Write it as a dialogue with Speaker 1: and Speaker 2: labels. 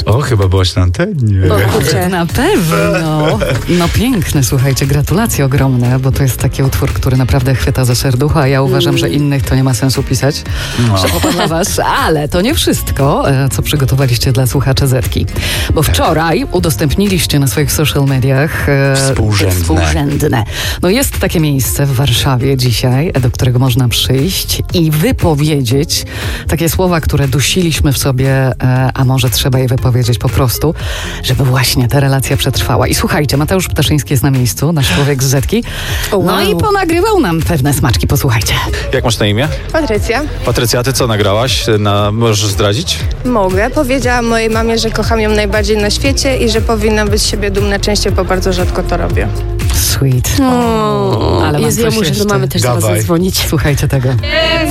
Speaker 1: O, chyba byłaś na antenie.
Speaker 2: Na pewno. No piękne, słuchajcie, gratulacje ogromne, bo to jest taki utwór, który naprawdę chwyta za serducho, a ja uważam, że innych to nie ma sensu pisać. Szapoba dla was, ale to nie wszystko, co przygotowaliście dla słuchaczy Zetki. Bo wczoraj udostępniliście na swoich social mediach współrzędne. No jest takie miejsce w Warszawie dzisiaj, do którego można przyjść i wypowiedzieć takie słowa, które dusiliśmy w sobie, a może trzeba je wypowiedzieć po prostu, żeby właśnie ta relacja przetrwała. I słuchajcie, Mateusz Ptaszyński jest na miejscu, nasz człowiek z Zetki. No i ponagrywał nam pewne smaczki, posłuchajcie.
Speaker 3: Jak masz na imię?
Speaker 4: Patrycja.
Speaker 3: Patrycja, a ty co nagrałaś? Możesz zdradzić?
Speaker 4: Mogę. Powiedziałam mojej mamie, że kocham ją najbardziej na świecie i że powinna być z siebie dumna częściej, bo bardzo rzadko to robię.
Speaker 2: Sweet. Ale
Speaker 5: Jezu, ja muszę do mamy też zaraz zadzwonić.
Speaker 2: Słuchajcie tego.